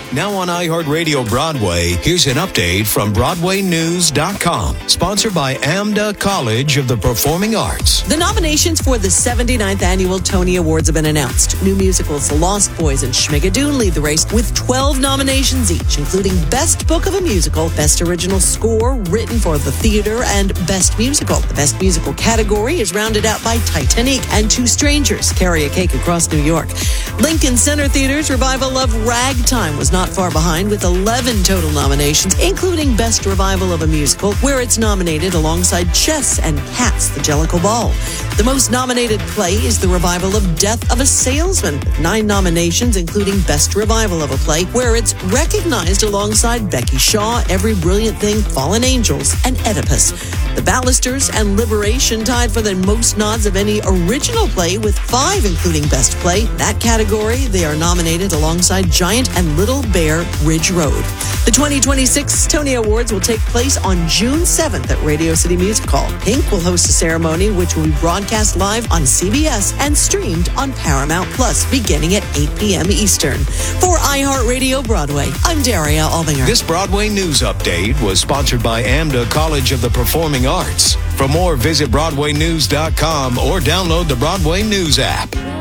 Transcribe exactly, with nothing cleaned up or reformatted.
Now on iHeartRadio Broadway, here's an update from Broadway News dot com. Sponsored by AMDA College of the Performing Arts. The nominations for the seventy-ninth Annual Tony Awards have been announced. New musicals The Lost Boys and Schmigadoon lead the race with twelve nominations each, including Best Book of a Musical, Best Original Score written for the theater, and Best Musical. The Best Musical category is rounded out by Titanic and Two Strangers Carry a Cake Across New York. Lincoln Center Theater's revival of Ragtime was not far behind with eleven total nominations, including Best Revival of a Musical, where it's nominated alongside Chess and Cats, the Jellicle Ball. The most nominated play is the revival of Death of a Salesman, with nine nominations, including Best Revival of a Play, where it's recognized alongside Becky Shaw, Every Brilliant Thing, Fallen Angels, and Oedipus. The Ballisters and Liberation tied for the most nods of any original play, with five including Best Play. That category, they are nominated alongside Giant and Little Bear, Ridge Road. The twenty twenty-six Tony Awards will take place on June seventh at Radio City Music Hall. Pink will host a ceremony which will be broadcast live on C B S and streamed on Paramount Plus beginning at eight p.m. Eastern. For iHeartRadio Broadway, I'm Daria Albinger. This Broadway News Update was sponsored by AMDA College of the Performing Arts. For more, visit Broadway News dot com or download the Broadway News app.